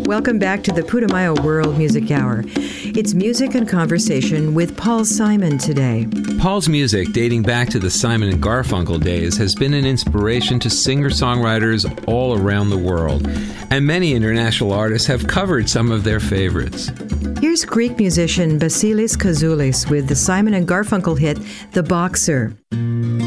Welcome back to the Putumayo World Music Hour. It's music and conversation with Paul Simon today. Paul's music, dating back to the Simon and Garfunkel days, has been an inspiration to singer-songwriters all around the world, and many international artists have covered some of their favorites. Here's Greek musician Basilis Kazoulis with the Simon and Garfunkel hit, The Boxer.